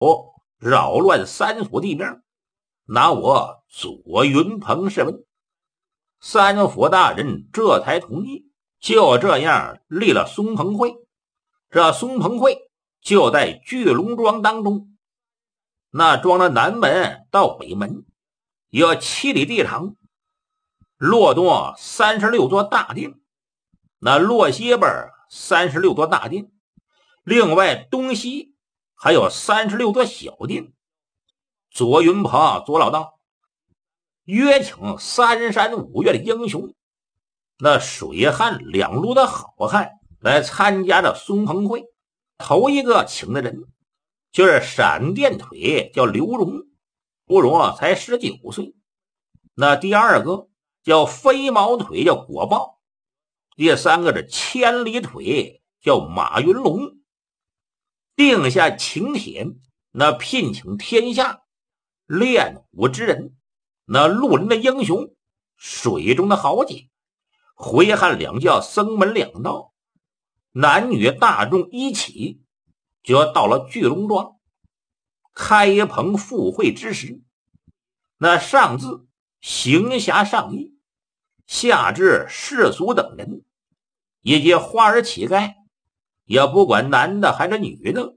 扰乱三府地名，拿我左云鹏试问。三府大人这才同意，就这样立了松朋会。这松朋会就在聚龙庄当中，那庄的南门到北门有7里地场，落多36座大殿，那落西边36座大殿，另外东西还有36座小殿。左云鹏左老道约请3山5岳的英雄，那水旱2路的好汉来参加这松朋会。头一个请的人就是闪电腿叫刘荣，不荣才19岁。那第二个叫飞毛腿叫果豹，第三个是千里腿叫马云龙。定下请帖，那聘请天下练武之人，那陆人的英雄，水中的豪杰，回汉两教僧门两道，男女大众一起，就要到了聚龙庄开棚赴会之时。那上至行侠仗义，下至世俗等人，以及花儿乞丐，也不管男的还是女的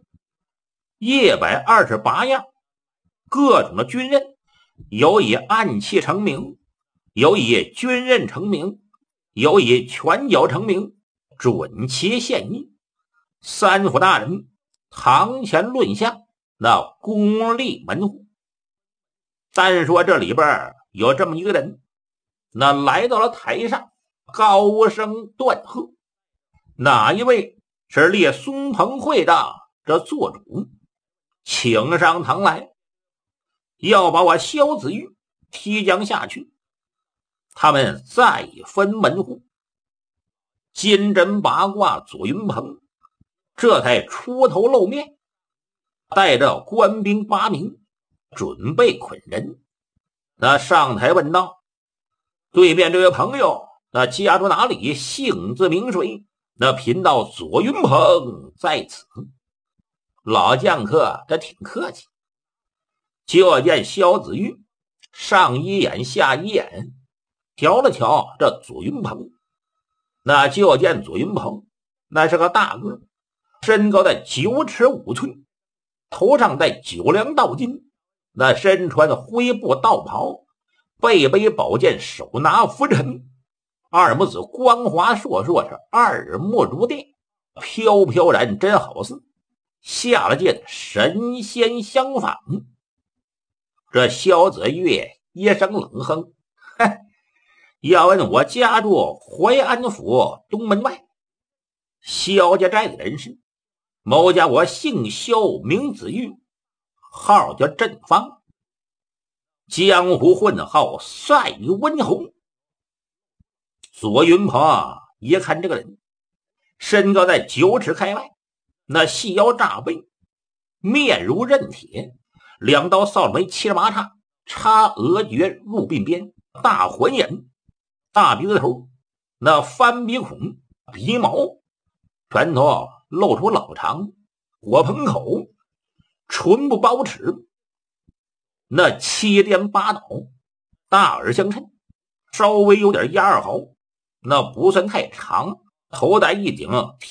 ，128样各种的军人，有以暗器成名，有以军刃成名，有以拳脚成名，准其现役。三府大人堂前论相，那功立门户。单说这里边有这么一个人，那来到了台上，高声断喝，哪一位是列松朋会的这做主，请上堂来，要把我萧子玉提将下去。他们再分门户。金针八卦左云鹏这才出头露面，带着官兵8名准备捆人。那上台问道：对面这位朋友，那家住哪里，姓字名谁？那贫道左云鹏在此。老将客这挺客气。就见萧子玉上一眼下一眼瞧了瞧这左云鹏，那就见左云鹏那是个大个，身高在9尺5寸，头上戴9梁道巾，那身穿灰布道袍，背背宝剑，手拿拂尘，二目子光华烁烁，是二目如电，飘飘然真好似下了界的神仙相仿。这萧子玉一声冷哼，要问我家住淮安府东门外萧家寨的人士，某家我姓萧名子玉，号叫振方，江湖混号赛温侯。左云鹏一看这个人，身高在9尺开外，那细腰炸背，面如刃铁，2刀扫眉7十8叉，插额角入鬓边，大环眼，大鼻子头，那翻鼻孔，鼻毛，拳头露出老长，火盆口，唇部包齿，那7颠8倒，大耳相衬，稍微有点压二毫，那不算太长，头戴一顶